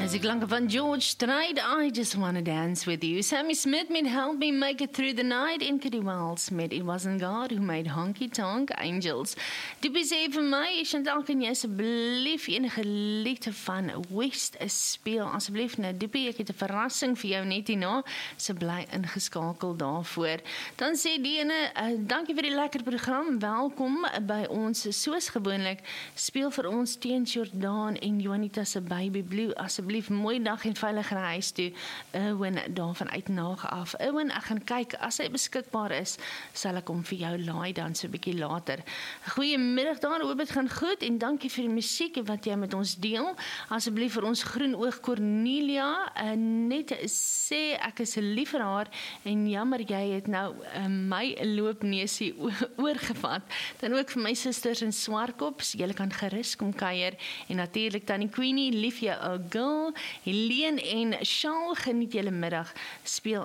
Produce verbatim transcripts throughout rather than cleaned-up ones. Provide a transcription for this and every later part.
As die klanke van George Strait, I Just Wanna Dance With You. Sammy Smith met Help Me Make It Through the Night. En Kitty Wells met It Wasn't God Who Made Honky Tonk Angels. Doopie sê vir my, Chantal, kan jy asseblief enige liedte van West speel? Asseblief, nou Doopie, ek het 'n verrassing vir jou net hierna. So bly ingeskakel daarvoor. Dan sê die ene, uh, dankie vir die lekker program. Welkom by ons, soos gewoonlik. Speel vir ons teen Jordaan en Juanita se Baby Blue. Asseblief, mooi dag en veilig na huis toe. Owen, daarvan uit Nag af. Owen, ek gaan kyk, as hy beskikbaar is, sal ek hom vir jou laai dan so 'n bietjie later. Goeiemiddag daar, hoop dit gaan goed en dankie vir die musiek wat jy met ons deel. Asseblief vir ons groenoog Cornelia, uh, net sê ek is lief vir haar en jammer jy het nou uh, my loopneusie oorgevat. Dan ook vir my susters in Swartkop, julle kan gerus kom kuier en natuurlik Tannie Queenie, lief jou ou girl, Helene en Shaal, geniet julle middag. Speel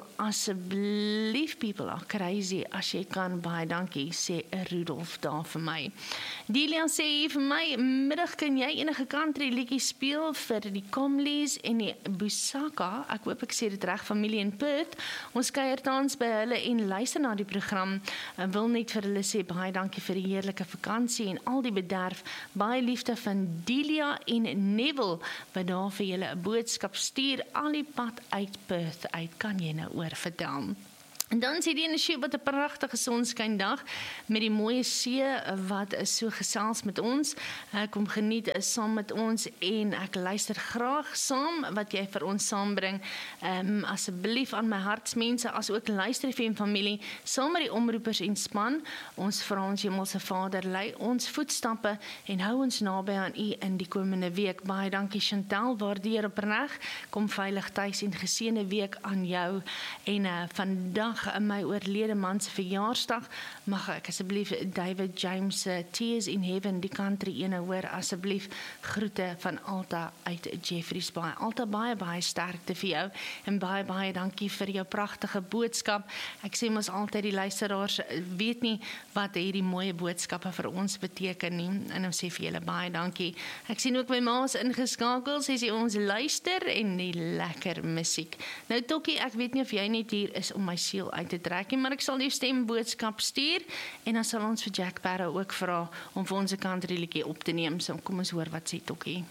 asseblief People Are Crazy as jy kan, baie dankie, sê Rudolf daar vir my. Delia sê hier vir my, middag kan jy enige country liedjie speel vir die Comleys en die Busaka, ek hoop ek sê dit reg, familie in Perth. Ons kuier tans by hulle en luister na die program. Ek wil net vir hulle sê baie dankie vir die heerlike vakansie en al die bederf. Baie liefde van Delia en Neville wat daar vir julle 'n boodskap stuur, al die pad uit Perth uit, kan jy nou oor vertel. En dan sê die ene sjoe, wat 'n pragtige sonskyn dag met die mooie see wat is so gesels met ons. Ek kom geniet is saam met ons en ek luister graag saam wat jy vir ons saambring. Um, asseblief aan my hartsmense, as ook luister vir en familie, saam met die omroepers en span. Ons vra ons Hemelse Vader, lei ons voetstappe en hou ons naby aan U in die komende week. Baie dankie Chantal, waardeer opreg. Kom veilig tuis en geseënde week aan jou. En uh, vandag in my oorlede man se verjaarsdag, mag ek asseblief David James se Tears in Heaven, die country ene hoor, asseblief groete van Alta uit Jeffreys Bay. Alta, baie baie sterkte vir jou en baie baie dankie vir jou pragtige boodskap. Ek sê mos altyd die luisteraars weet nie wat hierdie mooie boodskappe vir ons beteken nie, en ons sê vir julle baie dankie. Ek sien ook my ma's ingeskakel, sê sy ons luister en die lekker musiek. Nou Tokkie, ek weet nie of jy net hier is om my siel uit te trek, maar ek sal jou stemboodskap stuur en dan sal ons vir Jack Barrow ook vra om vir ons 'n country liedjie op te neem. So kom ons hoor wat sê Tokkie.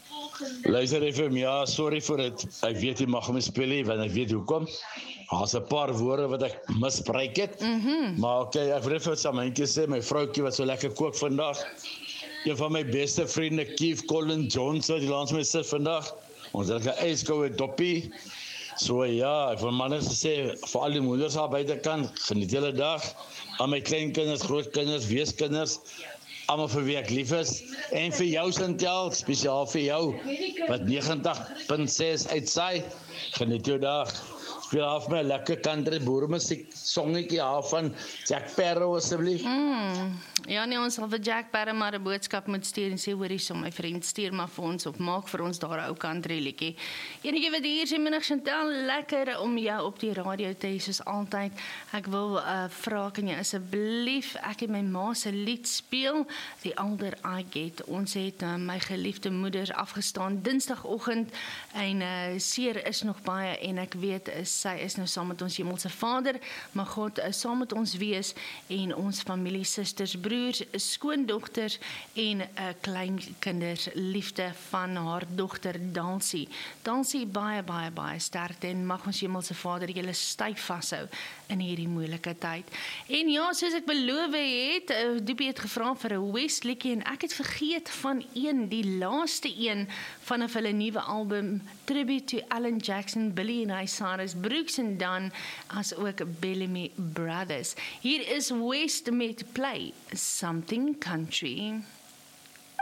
Luister even, ja, sorry vir dit. Ek weet jy mag my speel nie, want ek weet hoekom. Daar's 'n paar woorde wat ek misbruik het. Mm -hmm. Maar okay, ek wil vir Samantjie sê, my vroutjie wat so lekker kook vandag. Een van my beste vriende, Keith Colin Johnson, die langs my sit vandag. Ons het 'n yskoue doppie. So ja, ek wil manne sê, vir al die moeders daar buitekant, geniet julle dag. Aan my kleinkinders, grootkinders, weeskinders, almal vir wie ek lief is. En vir jou Chantal, spesiaal vir jou, wat negentig punt ses uitsaai. Geniet jou dag. Speel af my lekker country boermusiek songetjie af van Jack Barrow asseblief. Mm. Ja nee, ons sal vir Jack Barrow maar 'n boodskap moet stuur en sê hoorie som my vriend, stuur maar vir ons of maak vir ons daar 'n ou country liedjie. Enige wat hier sê middag Chantal, lekker om jou op die radio te hê soos altyd. Ek wil uh, vra kan jy asseblief ek en my ma se lied speel, The Older I Get. Ons het uh, my geliefde moeder afgestaan Dinsdagoggend en uh, seer is nog baie en ek weet is sy is nou saam met ons Hemelse Vader, maar God is saam met ons wees en ons familie, susters, broers, skoondogters en uh, kleinkinders, liefde van haar dogter Dansie. Dansie, baie, baie, baie sterkte en mag ons Hemelse Vader julle styf vashou in hierdie moeilike tyd. En ja, soos ek beloof het, uh, Doopie het gevra vir 'n West liedjie en ek het vergeet van een, die laaste een van hulle nuwe album, Tribute to Alan Jackson, Billy en Ray Cyrus, Brooks and Dunn, as ook Bellamy Brothers. Hier is West met Play Something Country.